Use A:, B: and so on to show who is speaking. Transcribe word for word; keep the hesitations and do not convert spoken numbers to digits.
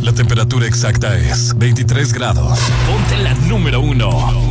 A: La temperatura exacta es veintitrés grados.
B: Ponte la número uno.